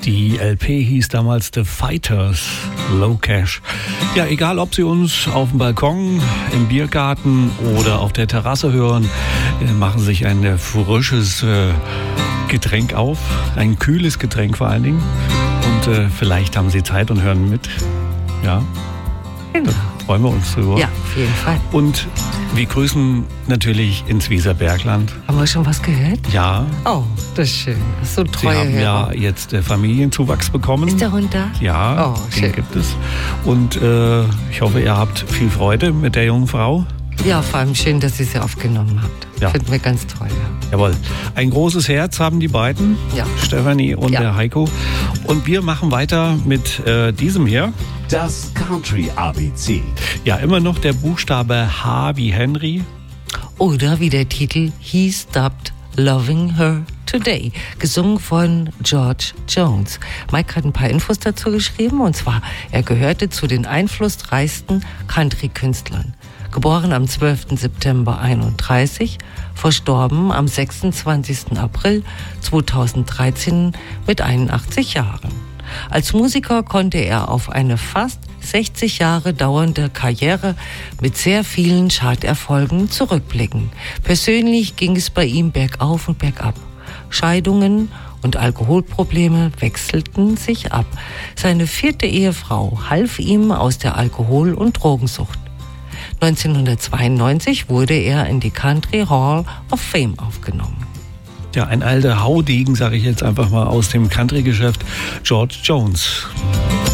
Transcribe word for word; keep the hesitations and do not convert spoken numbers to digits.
Die L P hieß damals The Fighters, Low Cash. Ja, egal ob Sie uns auf dem Balkon, im Biergarten oder auf der Terrasse hören, machen sich ein frisches äh, Getränk auf, ein kühles Getränk vor allen Dingen. Und äh, vielleicht haben Sie Zeit und hören mit. Ja, genau. Da freuen wir uns drüber. Ja, auf jeden Fall. Und wir grüßen natürlich ins Weserbergland. Haben wir schon was gehört? Ja. Oh, das ist schön. Das ist so Sie treue haben Hörer. ja jetzt äh, Familienzuwachs bekommen. Ist der Hund da? Ja, Oh, den schön. gibt es. Und äh, ich hoffe, ihr habt viel Freude mit der jungen Frau. Ja, vor allem schön, dass ihr sie aufgenommen habt. Ja. Finden wir ganz toll. Ja. Jawohl. Ein großes Herz haben die beiden, Ja. Stefanie und Ja. der Heiko. Und wir machen weiter mit äh, diesem hier. Das Country A B C. Ja, immer noch der Buchstabe H wie Henry. Oder wie der Titel He Stopped Loving Her Today, gesungen von George Jones. Mike hat ein paar Infos dazu geschrieben, und zwar, er gehörte zu den einflussreichsten Country-Künstlern. Geboren am zwölften September einunddreißig, verstorben am sechsundzwanzigsten April zweitausenddreizehn mit einundachtzig Jahren. Als Musiker konnte er auf eine fast sechzig Jahre dauernde Karriere mit sehr vielen Charterfolgen zurückblicken. Persönlich ging es bei ihm bergauf und bergab. Scheidungen und Alkoholprobleme wechselten sich ab. Seine vierte Ehefrau half ihm aus der Alkohol- und Drogensucht. neunzehnhundertzweiundneunzig wurde er in die Country Hall of Fame aufgenommen. Ja, ein alter Haudegen, sage ich jetzt einfach mal, aus dem Country-Geschäft, George Jones.